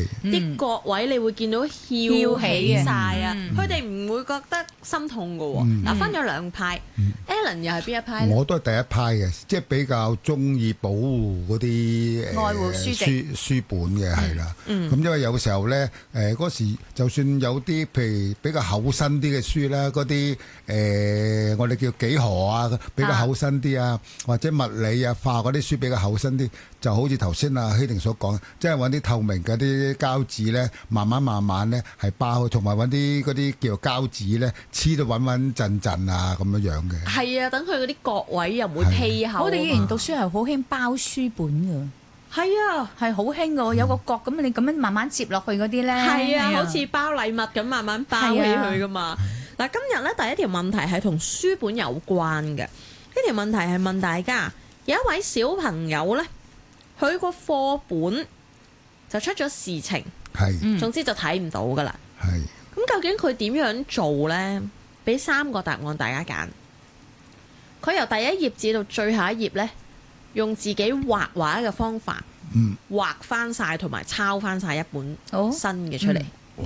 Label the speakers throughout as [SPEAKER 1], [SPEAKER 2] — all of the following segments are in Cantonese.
[SPEAKER 1] 啲角位你會見到翹起晒啊，佢哋唔會覺得心痛㗎喎。嗱，分咗兩派，Alan 又係邊一派咧？
[SPEAKER 2] 我都係第一派嘅，即係比較中意保護嗰啲
[SPEAKER 3] 愛護書籍
[SPEAKER 2] 書本嘅係啦。咁因為有時候咧，嗰時就算有啲譬如比較厚身啲嘅書啦，嗰啲我哋叫幾何啊，比較厚身啲啊，或者物理啊、化嗰啲書比較厚身啲，就好似頭先阿希婷所講，即係揾啲透明嘅啲膠紙咧，慢慢咧係包，同埋揾啲嗰啲叫做膠紙咧黐到穩陣啊咁樣樣嘅。
[SPEAKER 1] 係啊，等佢嗰啲角位又唔會披口。
[SPEAKER 3] 我哋以前讀書係好興包書本㗎。
[SPEAKER 1] 係啊，
[SPEAKER 3] 係好興㗎，有個角咁，你咁樣慢慢接落去嗰啲咧。
[SPEAKER 1] 係啊，好似包禮物咁慢慢包起佢㗎嘛。嗱，今日咧第一條問題係同書本有關嘅。呢條問題係問大家，有一位小朋友咧，佢個課本就出咗事情，總之就睇唔到㗎啦。咁究竟佢點樣做咧？俾3個答案大家揀。佢由第一頁至到最後一頁咧，用自己畫畫嘅方法，畫翻晒同埋抄翻晒一本新嘅出嚟。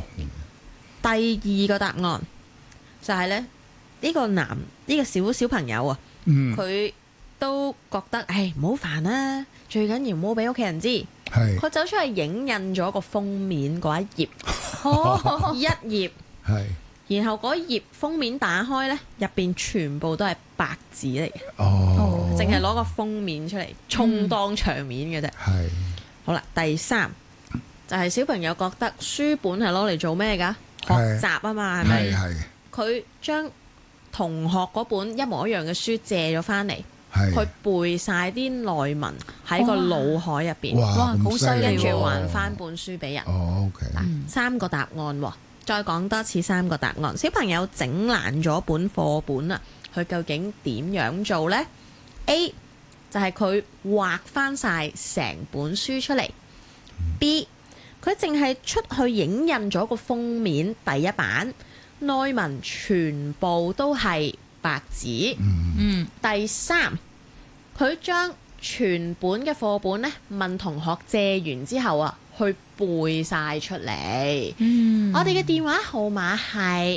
[SPEAKER 1] 第二個答案就係咧，呢個小朋友啊，佢都覺得唔好煩啦，最緊要唔好俾屋企人知。佢走出去影印咗個封面嗰一頁，一頁，然後嗰頁封面打開呢，入邊全部都係白紙嚟嘅，淨係攞個封面出嚟充當場面嘅啫。好啦，第三就係小朋友覺得書本係攞嚟做咩㗎？學習啊嘛，係咪？佢將同學嗰本一模一樣嘅書借咗翻嚟，去背晒啲內文喺個腦海入邊。
[SPEAKER 3] 哇，好犀利！
[SPEAKER 1] 跟住還翻本書俾人。嗱，3個答案喎。再講多次3個答案。小朋友整爛咗本課本啊，佢究竟點樣做呢？ A 就係佢畫翻晒成本書出嚟。B 佢淨係出去影印咗個封面第一版，內文全部都係白紙。第三，佢將全本嘅課本呢，問同學借完之後啊，去背晒出嚟。我哋嘅電話號碼係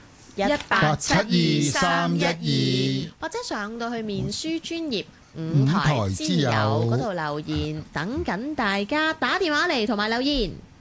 [SPEAKER 2] 1872312，
[SPEAKER 1] 或者上到去面書專頁5台之友嗰度留言，等緊大家打電話嚟同埋留言。